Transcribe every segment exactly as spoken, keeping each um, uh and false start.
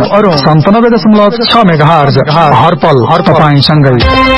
अरुण सन्तानब्बे दशमलव छ मेगाहर्ज हरपल हर तपाईंसँगै।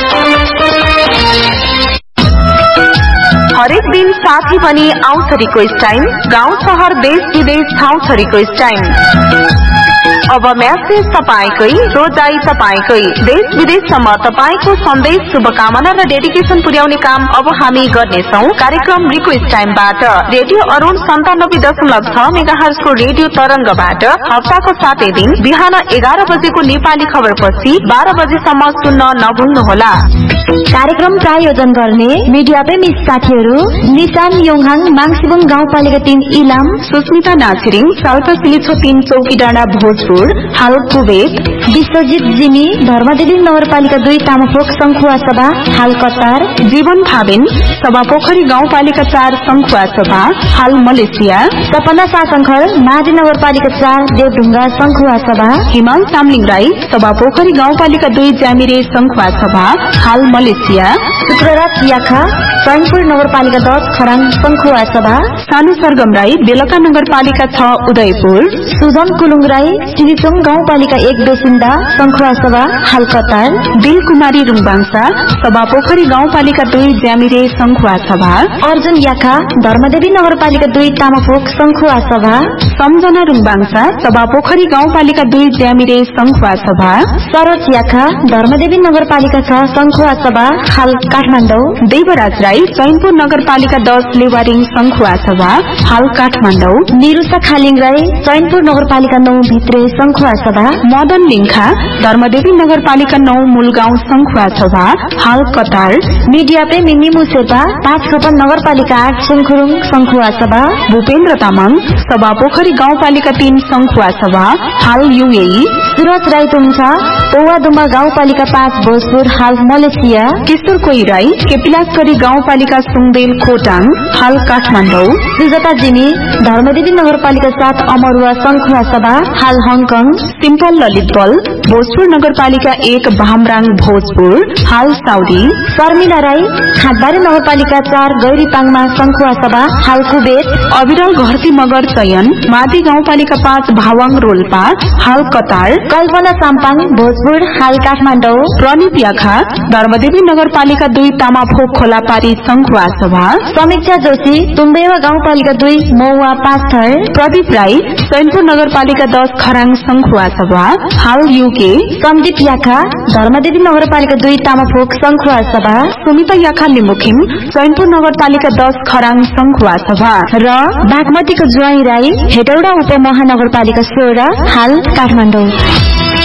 हरेक दिन साथी पनि आउँछ रिक्वेस्ट टाइम, गाउँ शहर देश विदेश ठाउँ छ रिक्वेस्ट टाइम। अब म्यासेज तपाईकै, रोजाई तपाईकै, देश विदेशसम्म तपाईको सन्देश, शुभकामना र डेडिकेसन पुर्याउने काम अब हामी गर्नेछौ कार्यक्रम रिक्वेस्ट टाइमबाट। रेडियो अरुण सन्तानब्बे दशमलव छ मेगाहर्जको रेडियो तरंगबाट हप्ताको सातै दिन बिहान एघार बजेको नेपाली खबरपछि बाह्र बजेसम्म सुन्न नभुल्नुहोला। कार्यक्रम प्रायोजन गर्ने मिडिया प्रेमी साथीहरू निशान योङहाङ माङसिबुङ गाउँपालिका तीन इलाम, सुस्मिता नाछिरिङ साल्पा सिलिछो तीन चौकी डाँडा भोजपुर हाल कुवेत, विश्वजित जिमी धर्मदेवी नगरपालिका दुई तामाफोक संखुवा सभा हाल कतार, जीवन थाबिन सभा पोखरी गाउँपालिका चार संखुवा सभा हाल मलेसिया, सपना सासंखर माडी नगरपालिका चार देवढुङ्गा संखुवा सभा, हिमाल चामलिङ राई सभा पोखरी गाउँपालिका दुई ज्यामिरे संखुवा सभा हाल मलेसिया, शुक्रराज याखा चैनपुर नगरपालिका दस खराङ संखुवा सभा, सानु सरगम राई बेलका नगरपालिका छ उदयपुर, सुजन कुलुङ राई सिरिचोङ गाउँपालिका एक बेसिन्दा संखुवा सभा हाल कतार, दिल कुमारी रुङबाङसा सभा पोखरी गाउँपालिका दुई ज्यामिरे संखुवा सभा, अर्जुन याखा धर्मदेवी नगरपालिका दुई तामाफोक संखुवा सभा, सम्झना रुङबाङसा सभा पोखरी गाउँपालिका दुई ज्यामिरे संखुवा सभा, सरोज याखा धर्मदेवी नगरपालिका छ संखुवा सभा हाल काठमाडौँ, देवराज राई चैनपुर नगरपालिका दस लेवारिङ संखुवा सभा हाल काठमाडौँ, निरुषा खालिङ राई चैनपुर नगरपालिका नौ भित्रे संखुवा सभा, मदन लिङ्खा धर्मदेवी नगरपालिका नौ मूलगाउँ संखुवा सभा हाल कतार, मिडिया प्रेमी निमु शेर्पा पाँच खपन नगरपालिका आठ सुनखुरुङ संखुवा सभा, भूपेन्द्र तामाङ सभा पोखरी गाउँपालिका तीन संखुवा सभा हाल युएई, सुरज राई तुङसा पौवादुमा गाउँपालिका पाँच भोजपुर हाल मलेसिया, किशोर कोई राई केपिलासगढी गाउँपालिका सुङदेल खोटाङ हाल काठमाडौँ, सुजता जिमी धर्मदेवी नगरपालिका सात अमरुवा संखुवा सभा हाल हङकङ, सिम्पल ललितबल भोजपुर नगरपालिका एक भामराङ भोजपुर हाल साउदी, शर्मिला राई खाटबारी नगरपालिका चार गैरीपाङमा संखुवा सभा हाल कुवेत, अविरल घरती मगर चयन मादी गाउँपालिका पाँच भावाङ रोल्पा हाल कतार, कल्पना साम्पाङ भोजपुर हाल काठमाडौँ, प्रनिप याखा धर्मदेवी नगरपालिका दुई तामाफोक खोलापारी संखुवा सभा, समीक्षा जोशी तुम्बेवा गाउँपालिका दुई मौवा पाँच थर, प्रदीप राई चैनपुर नगरपालिका दस खराङ संखुवा सभा हाल युके, सन्दीप याखा धर्मदेवी नगरपालिका दुई तामाफोक संखुवा सभा, सुमिता याखा लिमुखिम चैनपुर नगरपालिका दस खराङ संखुवा सभा र बागमतीको ज्वाई राई हेटौडा उपमहानगरपालिका सोह्र हाल काठमाडौँ।